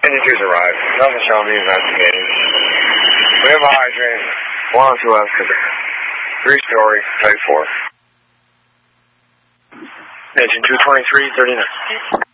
Engine 2's arrived. Nothing showing me investigating. We have a hydrant. 102 excavator. 3-story, type 4. Engine 223, 39.